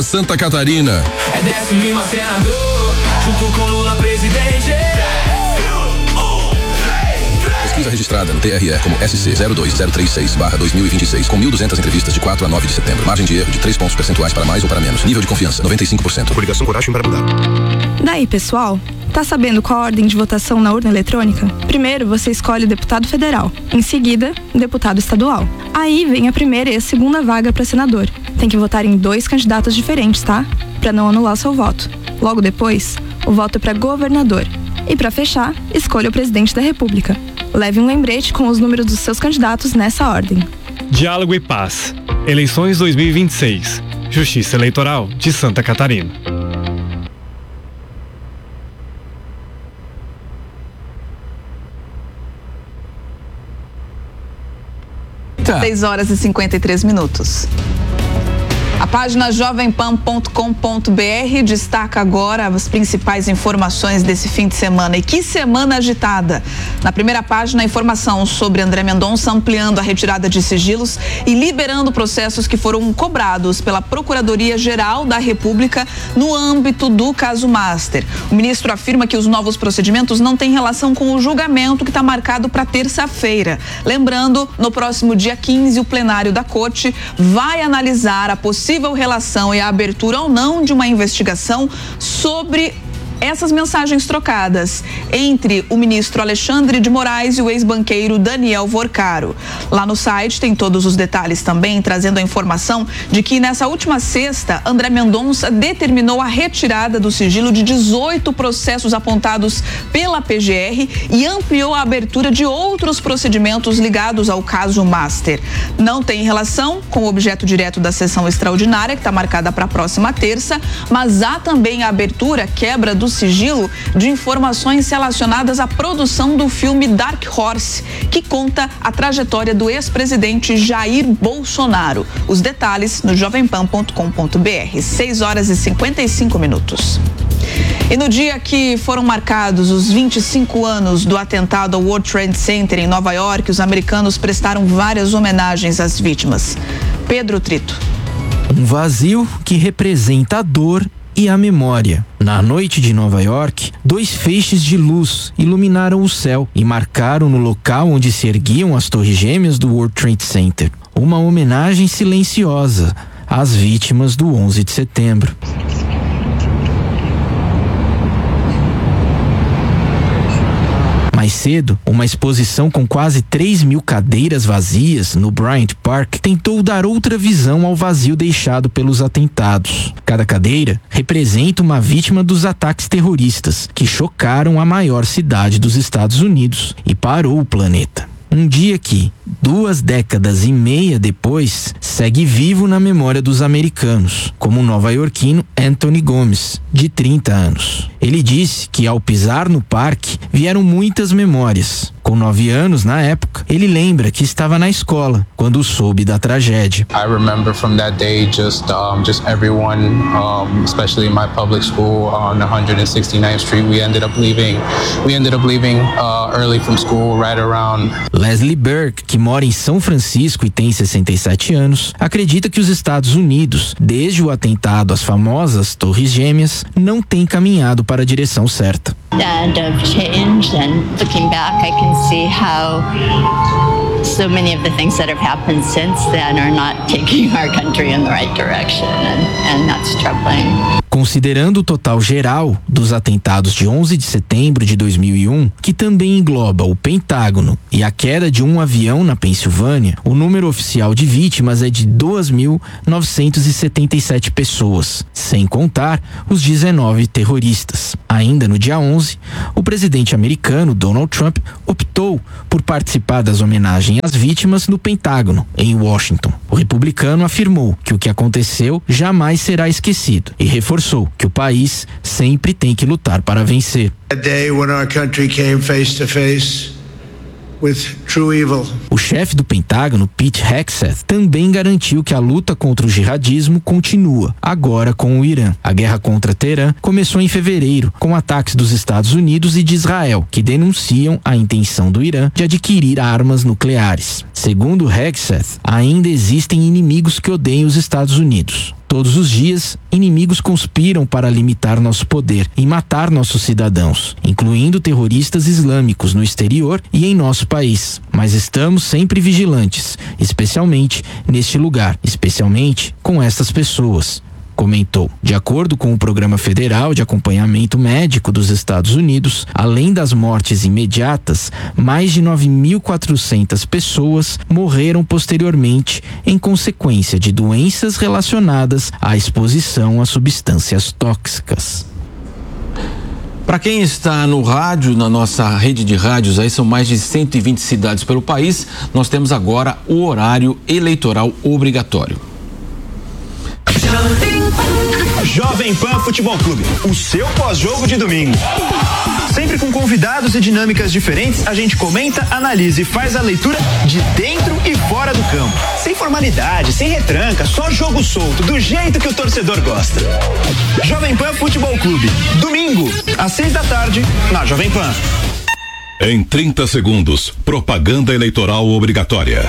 Santa Catarina. É Décio Lima, senador, junto com Lula, presidente. Pesquisa registrada no TRE como SC02036/2026, com 1.200 entrevistas de 4 a 9 de setembro. Margem de erro de 3 pontos percentuais para mais ou para menos. Nível de confiança, 95%. Coligação Coragem para Mudar. Daí, pessoal, tá sabendo qual a ordem de votação na urna eletrônica? Primeiro, você escolhe o deputado federal. Em seguida, o deputado estadual. Aí vem a primeira e a segunda vaga para senador. Tem que votar em 2 candidatos diferentes, tá? Para não anular o seu voto. Logo depois, o voto é para governador. E para fechar, escolha o presidente da República. Leve um lembrete com os números dos seus candidatos nessa ordem. Diálogo e Paz. Eleições 2026. Justiça Eleitoral de Santa Catarina. Tá. 6h53. A página jovempan.com.br destaca agora as principais informações desse fim de semana. E que semana agitada! Na primeira página, a informação sobre André Mendonça ampliando a retirada de sigilos e liberando processos que foram cobrados pela Procuradoria-Geral da República no âmbito do caso Master. O ministro afirma que os novos procedimentos não têm relação com o julgamento que está marcado para terça-feira. Lembrando, no próximo dia 15, o plenário da Corte vai analisar a possível relação e a abertura ou não de uma investigação sobre essas mensagens trocadas entre o ministro Alexandre de Moraes e o ex-banqueiro Daniel Vorcaro. Lá no site tem todos os detalhes também, trazendo a informação de que nessa última sexta, André Mendonça determinou a retirada do sigilo de 18 processos apontados pela PGR e ampliou a abertura de outros procedimentos ligados ao caso Master. Não tem relação com o objeto direto da sessão extraordinária, que está marcada para a próxima terça, mas há também a abertura, quebra do sigilo de informações relacionadas à produção do filme Dark Horse, que conta a trajetória do ex-presidente Jair Bolsonaro. Os detalhes no jovempan.com.br. 6h55. E no dia que foram marcados os 25 anos do atentado ao World Trade Center em Nova York, os americanos prestaram várias homenagens às vítimas. Pedro Trito. Um vazio que representa a dor e a memória. Na noite de Nova York, 2 feixes de luz iluminaram o céu e marcaram no local onde se erguiam as torres gêmeas do World Trade Center uma homenagem silenciosa às vítimas do 11 de setembro. Mais cedo, uma exposição com quase 3.000 cadeiras vazias no Bryant Park tentou dar outra visão ao vazio deixado pelos atentados. Cada cadeira representa uma vítima dos ataques terroristas que chocaram a maior cidade dos Estados Unidos e parou o planeta. Um dia que, 2 décadas e meia depois, segue vivo na memória dos americanos, como o nova-iorquino Anthony Gomes, de 30 anos. Ele disse que ao pisar no parque vieram muitas memórias. Com 9 anos na época, ele lembra que estava na escola quando soube da tragédia. I remember from that day just everyone, especially in my public school on 169th Street, we ended up leaving early from school right around. Leslie Burke, que mora em São Francisco e tem 67 anos, acredita que os Estados Unidos, desde o atentado às famosas Torres Gêmeas, não têm caminhado para a direção certa. And of change, and looking back, I can see how so many of the things that have happened since then are not taking our country in the right direction, and that's troubling. Considerando o total geral dos atentados de 11 de setembro de 2001, que também engloba o Pentágono e a queda de um avião na Pensilvânia, o número oficial de vítimas é de 2.977 pessoas, sem contar os 19 terroristas. Ainda no dia 11, o presidente americano Donald Trump optou por participar das homenagens às vítimas no Pentágono, em Washington. O republicano afirmou que o que aconteceu jamais será esquecido e reforçou que o país sempre tem que lutar para vencer. A day when our country came face to face with true evil. O chefe do Pentágono, Pete Hegseth, também garantiu que a luta contra o jihadismo continua, agora com o Irã. A guerra contra Teherã começou em fevereiro, com ataques dos Estados Unidos e de Israel, que denunciam a intenção do Irã de adquirir armas nucleares. Segundo Hegseth, ainda existem inimigos que odeiam os Estados Unidos. Todos os dias, inimigos conspiram para limitar nosso poder e matar nossos cidadãos, incluindo terroristas islâmicos no exterior e em nosso país. Mas estamos sempre vigilantes, especialmente neste lugar, especialmente com essas pessoas, comentou. De acordo com o Programa Federal de Acompanhamento Médico dos Estados Unidos, além das mortes imediatas, mais de 9.400 pessoas morreram posteriormente em consequência de doenças relacionadas à exposição a substâncias tóxicas. Para quem está no rádio, na nossa rede de rádios, aí são mais de 120 cidades pelo país, nós temos agora o horário eleitoral obrigatório. Jovem Pan Futebol Clube, o seu pós-jogo de domingo. Sempre com convidados e dinâmicas diferentes, a gente comenta, analisa e faz a leitura de dentro e fora do campo. Sem formalidade, sem retranca, só jogo solto, do jeito que o torcedor gosta. Jovem Pan Futebol Clube, domingo, às 6 da tarde, na Jovem Pan. Em 30 segundos, propaganda eleitoral obrigatória.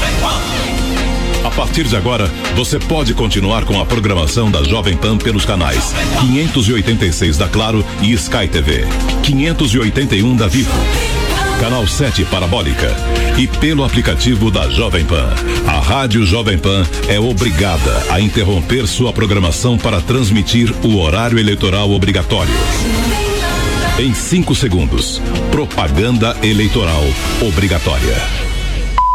A partir de agora, você pode continuar com a programação da Jovem Pan pelos canais 586 da Claro e Sky TV, 581 da Vivo, Canal 7 Parabólica e pelo aplicativo da Jovem Pan. A Rádio Jovem Pan é obrigada a interromper sua programação para transmitir o horário eleitoral obrigatório. Em 5 segundos, propaganda eleitoral obrigatória.